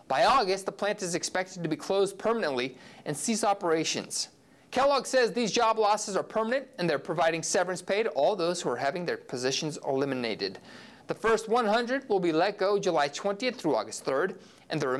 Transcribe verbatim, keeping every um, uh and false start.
By August, the plant is expected to be closed permanently and cease operations. Kellogg says these job losses are permanent, and they're providing severance pay to all those who are having their positions eliminated. The first one hundred will be let go July twentieth through August third, and the